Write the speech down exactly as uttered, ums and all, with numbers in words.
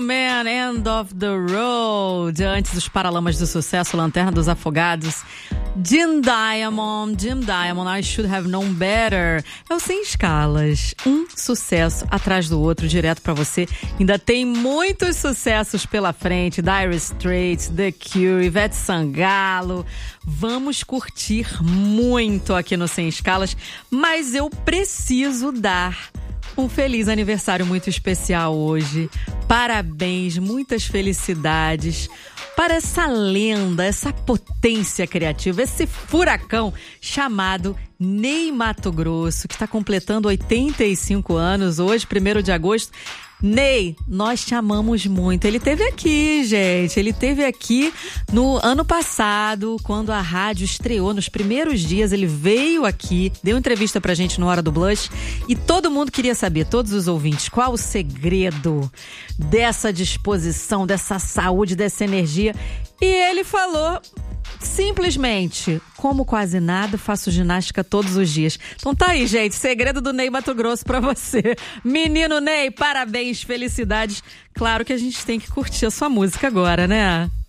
Man, End of the Road. Antes dos Paralamas do Sucesso, Lanterna dos Afogados, Jim Diamond, Jim Diamond, I Should Have Known Better. É o Sem Escalas, um sucesso atrás do outro, direto pra você. Ainda tem muitos sucessos pela frente. Dire Straits, The Cure, Ivete Sangalo. Vamos curtir muito aqui no Sem Escalas, mas eu preciso dar um feliz aniversário muito especial hoje. Parabéns, muitas felicidades para essa lenda, essa potência criativa, esse furacão chamado Ney Matogrosso, que está completando oitenta e cinco anos hoje, primeiro de agosto. Ney, nós te amamos muito. Ele esteve aqui, gente. Ele esteve aqui no ano passado, quando a rádio estreou, nos primeiros dias. Ele veio aqui, deu entrevista pra gente no Hora do Blush. E todo mundo queria saber, todos os ouvintes, qual o segredo dessa disposição, dessa saúde, dessa energia. E ele falou simplesmente: como quase nada, faço ginástica todos os dias. Então tá aí, gente, segredo do Ney Matogrosso pra você. Menino Ney, parabéns, felicidades. Claro que a gente tem que curtir a sua música agora, né?